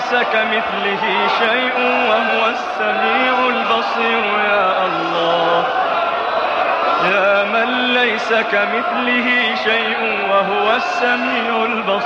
ليس كمثله شيء وهو السميع البصير. يا الله، يا من ليس كمثله شيء وهو السميع البصير.